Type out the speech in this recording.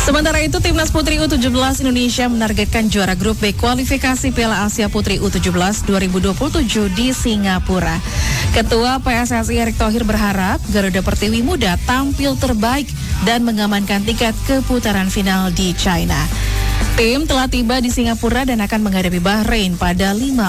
Sementara itu, Timnas Putri U17 Indonesia menargetkan juara grup B kualifikasi Piala Asia Putri U17 2027 di Singapura. Ketua PSSI Erick Thohir berharap Garuda Pertiwi Muda tampil terbaik dan mengamankan tiket ke putaran final di China. Tim telah tiba di Singapura dan akan menghadapi Bahrain pada 5